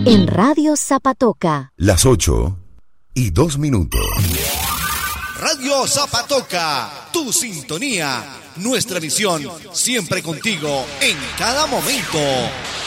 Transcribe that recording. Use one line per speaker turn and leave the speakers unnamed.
En Radio Zapatoca.
Las 8:02.
Radio Zapatoca, tu sintonía, nuestra misión, siempre contigo, en cada momento.